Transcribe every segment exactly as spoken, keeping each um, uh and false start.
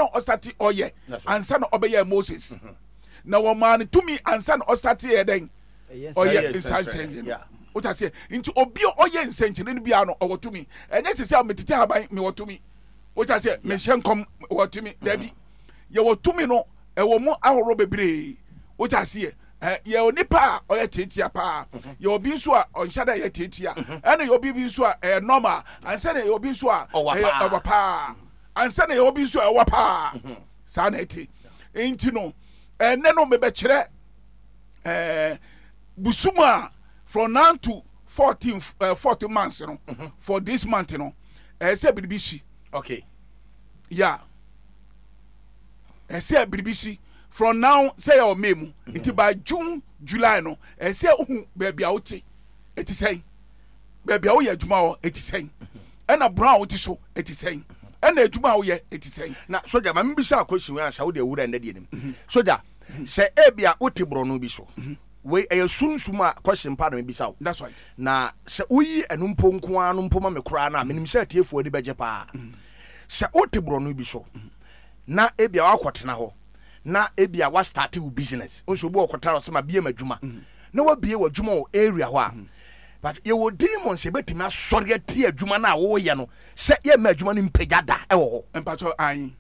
no ostati oye ansa no obeye Moses na wo man to me ansa no ostati eden oye nsanchen yeah what say into obi oye nsanchen no bia no owo to me enye sese ametete haban me wo to me what say me hyenkom wo to me da bi ye wo to me no e wo mu ahoro bebre what say ye onipa oye tetia pa ye obi nso a onhyada ye tetia ene ye obi bi nso a e normal ansa na ye obi nso a e pa ansa na ye obi nso a e pa sa na eti enti no ene no me be kire eh busuma from now to fourteen uh, fourteen months you know mm-hmm. for this month you know eh say bibisi okay yeah eh say bibisi from now say your memu until by June July no eh say ohu baby a wote eti say baby a wo ye adwuma wo eti say and a brown wote so eti say and a adwuma wo ye eti say na soja ma mbisa question we ansa wo de wura nda de nim soja say ebia wote bro no bi so we e sunsum a question pa na me bisa wo that's right na se uyi enumpo nko anu mpo ma me kura na menim se atiefu adi beje pa se wote bro no bi so na ebia wakotena ho na ebia wa start with business onso bo okotara so ma bie madwuma na wa bie wadwuma o area ho a but ye wo demon se betimi asori ati adwuma na wo ye no se ye ma adwuma ni mpegada e wo ho empacho an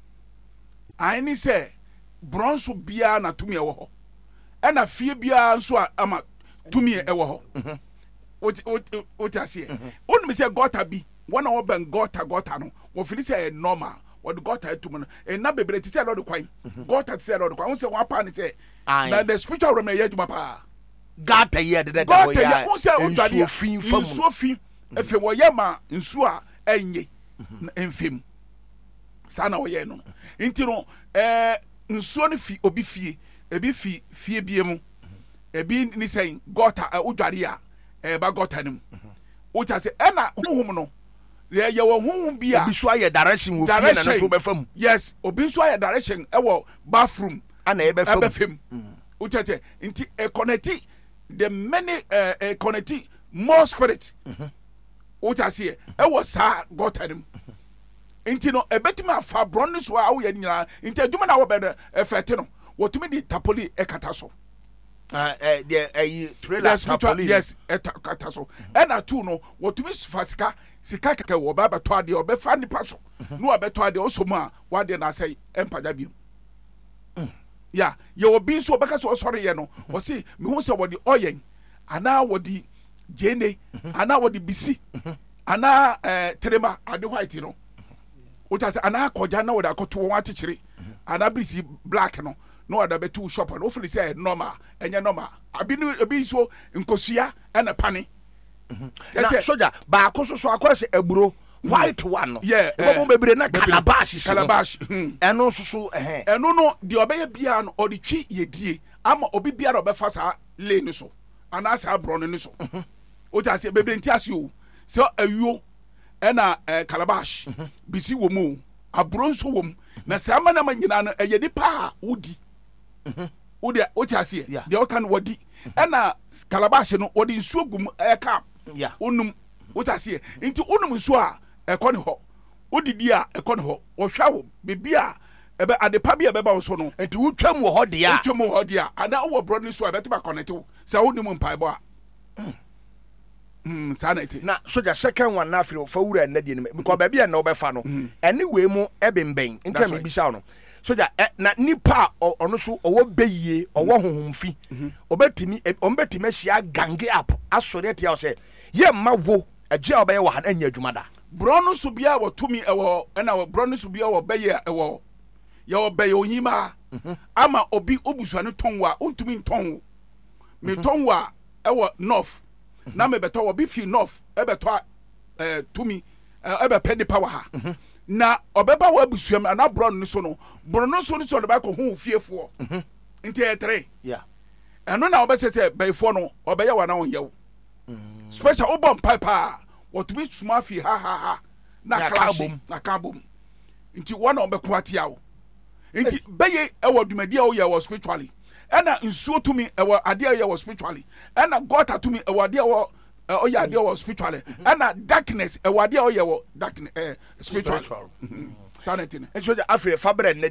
an ni se bronso bia na tumi e wo ho e na fie bia nso ama tumi e wo ho what what what ase onu me se gota bi wona wo ben gota gota no wo fili se e normal what the gota to me and na bebre tise no de kwan gota tise no de kwan say one pan say na the spiritual realm na yeduma pa gata ye de de wo ya wo say odwade fin fam nsuo fin efe wo ye ma nsuo a enye enfem sana wo ye no nti no eh nsuo no fi obi fie ebi fi fie bie mu ebi ni say gota odwade a e ba gota nim wo ta say e na honhom no ye ye wo honhom bia obi so aye direction wo fie na so be fam yes obi so aye direction e wo bathroom ana e be fam e be fam wo ta say nti e connect the many uh, uh, connect more spirit wo ta say e wo sa gota nim nti no e betima afa bron so a wo ye nyina nti adwuma na wo be e fete no wo tumi di tapoli e kata so ah eh the eh trailer tapoli yes e kata so e na two no wo tumi fasika sika kaka wo ba beto ade o be fa nipa so no o beto ade o so mu a wa de na say empaja bi ya ye obi so obeka so sori ye no o si me hu se wo di oyen ana wo di jene ana wo di bisi ana eh trema ade white no o ta se ana koja na wo da koto won akekere ana bisi black no no ada betu shop no feel say normal enye normal abi no abi so nkosua na pane na soja ba ko so so akwase agburo white one no yeah mo bebre na calabash calabash eno so so eh eno no de obeye bia no odi twi yedie ama obi bia ro be fa sa lane so ana sa bro no so o ta se bebre ntiase o so awuo ena calabash bisi wo mu abro nso wo mu na sa ma na manyina no eye nipa wodi o de o ta se de o kan wodi ena calabash no odi nsuo gum e cap yeah unum wotase nti unum so a ekọ ne ho odidi a ekọ ne ho wo hwa wo bebia ebe adepa bia beba wo so no nti wotwam wo ho de a wotwam wo ho de a ana wo bro ni so a beteba connect wo se unum mpaibo a mm sanity na soja second one na afiro fa wura na de ni because ba bia na wo be fa no anyway mu ebemben ntia me bisa no soja na nipa ono so owo beyie owo honhomfi obetimi ombetimi ahia gange up asori atia o se ye ma wo agye obaye wa han anya adwuma da bro no so bia wo tumi ewo na bro no so bia wo beye ewo ye wo beye ohima ama obi obusuane tonwa ontumi ntonwo me tonwa ewo north na me beto obi fi north e beto eh tumi e be penny power ha na obeba wa busuam na bro no so no bro no so no so ba ko hu fiefo nti e three yeah eno na obesese bayfo no obeye wa na onyew special obon pipe what to be small fi ha ha ha na clash na kabum nti wona obeko atia wo nti beye e wo dumadi a wo ye wo spiritually ena nsuo tumi e wo ade a ye wo spiritually ena gota tumi e wo ade a wo o ya ade wo spiritually ena darkness e wo ade a wo ye wo darkness eh spiritual sanity so the Africa fabre